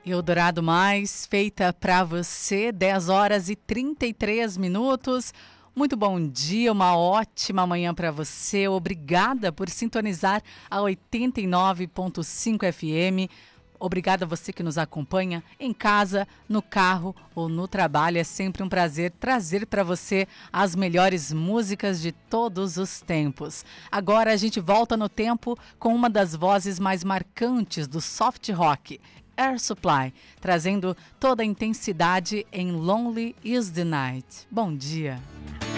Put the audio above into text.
Eldorado Mais, feita para você, 10 horas e 33 minutos. Muito bom dia, uma ótima manhã para você. Obrigada por sintonizar a 89.5 FM. Obrigada a você que nos acompanha em casa, no carro ou no trabalho. É sempre um prazer trazer para você as melhores músicas de todos os tempos. Agora a gente volta no tempo com uma das vozes mais marcantes do soft rock, Air Supply, trazendo toda a intensidade em Lonely is the Night. Bom dia.